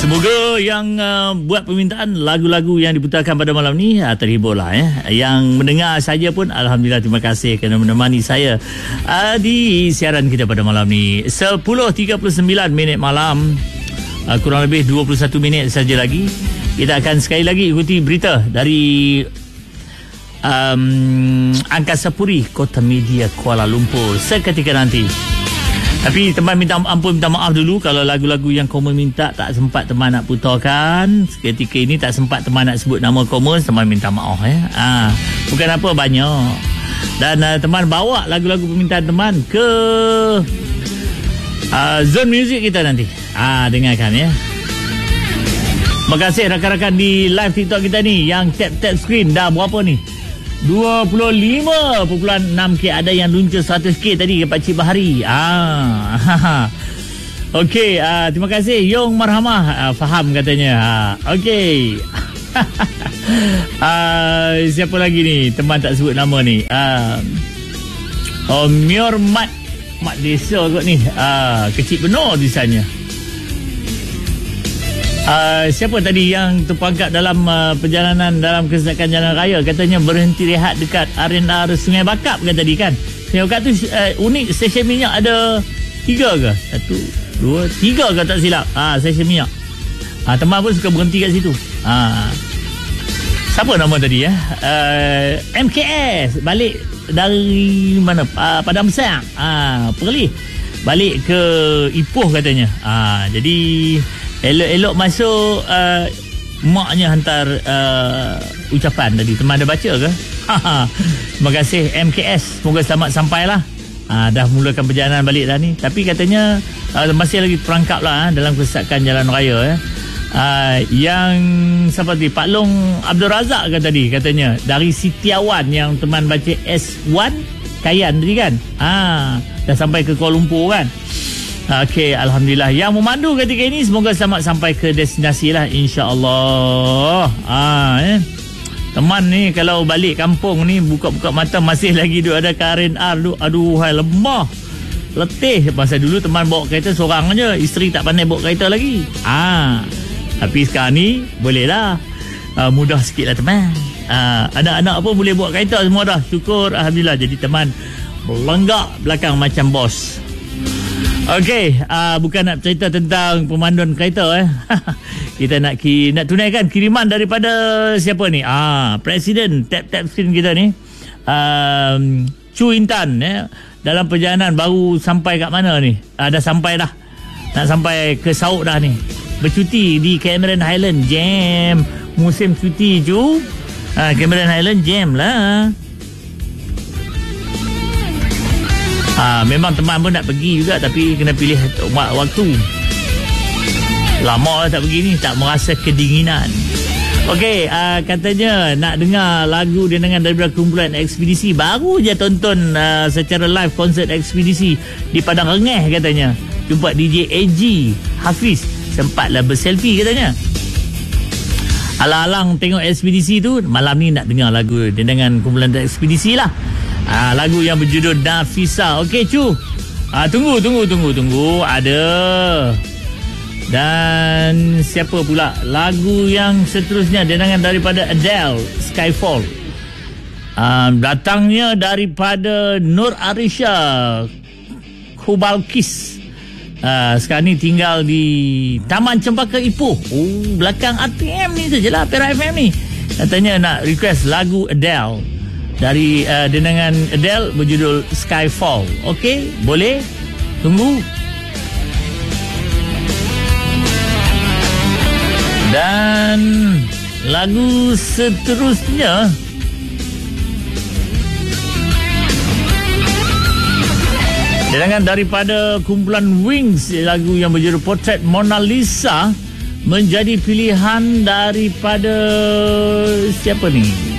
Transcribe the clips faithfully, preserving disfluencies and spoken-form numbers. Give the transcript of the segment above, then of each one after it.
Semoga yang uh, buat permintaan lagu-lagu yang diputarkan pada malam ni uh, terhiburlah ya. Yang mendengar saja pun alhamdulillah, terima kasih kerana menemani saya uh, di siaran kita pada malam ni. sepuluh tiga puluh sembilan minit malam, uh, kurang lebih dua puluh satu minit saja lagi. Kita akan sekali lagi ikuti berita dari um, Angkasa Puri, Kota Media Kuala Lumpur seketika nanti. Tapi teman minta ampun, minta maaf dulu kalau lagu-lagu yang Komen minta tak sempat teman nak putarkan. Ketika ini tak sempat teman nak sebut nama Komen, teman minta maaf ya. Ha, bukan apa, banyak. Dan uh, teman bawa lagu-lagu permintaan teman ke uh, Zone Music kita nanti. Ah, ha, dengarkan ya. Terima kasih rakan-rakan di live TikTok kita ni yang tap-tap screen dah berapa ni? dua puluh lima perpuluhan enam K. Ada yang luncur seratus K tadi ke Pakcik Bahari. Ah. Okey, ah, terima kasih Yong Marhamah, ah, faham katanya. Ah, okey. ah, siapa lagi ni? Teman tak sebut nama ni. Ah. Oh, Mior Mat Mat Desa kot ni. Ah, kecil benar tulisannya. Uh, siapa tadi yang terperangkap dalam uh, perjalanan dalam kesedakan jalan raya, katanya berhenti rehat dekat R and R Sungai Bakap kan tadi kan. Sungai Bakap tu uh, unik, stesen minyak ada tiga ke? Satu, dua, tiga ke tak silap. Ah, stesen minyak. Ah, teman pun suka berhenti kat situ. Ah. Siapa nama tadi ya? Uh, M K S balik dari mana? Uh, Padang Besar. Ah, Perlis. Balik ke Ipoh katanya. Ah, jadi elok-elok masuk uh, maknya hantar uh, ucapan tadi. Teman ada baca ke? Terima kasih M K S. Semoga selamat sampailah. Uh, dah mulakan perjalanan balik dah ni. Tapi katanya uh, masih lagi perangkap lah uh, dalam kesedakan jalan raya. Eh. Uh, yang seperti Pak Long Abdul Razak kan tadi katanya. Dari Sitiawan yang teman baca S satu Kayan tadi kan. Uh, dah sampai ke Kuala Lumpur kan. Okey, alhamdulillah. Yang memandu ketika ini semoga selamat sampai ke destinasi lah, insya-Allah. Ah, eh. Teman ni kalau balik kampung ni buka-buka mata masih lagi duk ada R and R tu. Aduh, hai lemah. Letih. Masa dulu teman bawa kereta seorang aja, isteri tak pandai bawa kereta lagi. Ah. Tapi sekarang ni boleh lah. Ah, mudah sikitlah teman. Ah, anak-anak pun boleh bawa kereta semua dah. Syukur alhamdulillah. Jadi teman belenggak belakang macam bos. Okey, uh, bukan nak cerita tentang pemanduan kereta eh. Kita nak ki, nak tunaikan kiriman daripada siapa ni? Ah, Presiden tap-tap screen kita ni. Um, Chu Intan eh. Dalam perjalanan baru sampai kat mana ni? Ah, dah sampai dah. Nak sampai ke Sauk dah ni. Bercuti di Cameron Highland Jam. Musim cuti Chu. Ah, Cameron Highland Jam lah. Ha, memang teman pun nak pergi juga, tapi kena pilih waktu. Lama tak pergi ni, tak merasa kedinginan. Okey, uh, katanya nak dengar lagu dia dengan daripada kumpulan Ekspedisi. Baru je tonton uh, secara live konsert Ekspedisi di Padang Rengeh katanya. Jumpa D J A G Hafiz, sempatlah berselfie katanya. Alang-alang tengok Ekspedisi tu, malam ni nak dengar lagu dia dengan kumpulan Ekspedisi lah. Ah, lagu yang berjudul Nafisa. Okey Cu. Ah, tunggu tunggu tunggu tunggu. Ada. Dan siapa pula lagu yang seterusnya dengan daripada Adele, Skyfall. Ah, datangnya daripada Nur Arisha Kubalkis. Ah, sekarang ni tinggal di Taman Cempaka Ipoh. Oh, belakang A T M ni sajalah Perak F M ni. Katanya nak request lagu Adele. Dari uh, dengan Adele berjudul Skyfall. Okey, boleh? Tunggu. Dan lagu seterusnya dengan daripada kumpulan Wings, lagu yang berjudul Portrait Mona Lisa, menjadi pilihan daripada siapa ni?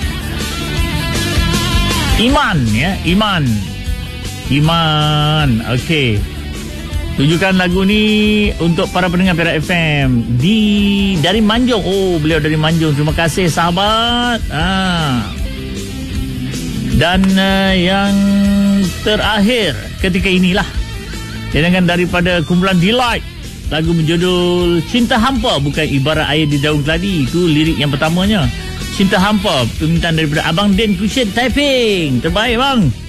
Iman ya, Iman. Iman. Okey. Tujukan lagu ni untuk para pendengar Perak F M di dari Manjung. Oh, beliau dari Manjung. Terima kasih sahabat. Ah. Dan uh, yang terakhir ketika inilah dengan daripada kumpulan Delight, Lagu berjudul Cinta Hampa, bukan ibarat air di daun keladi. Itu lirik yang pertamanya. Cinta Hampa, permintaan daripada Abang Den Kushen Taiping. Terbaik bang.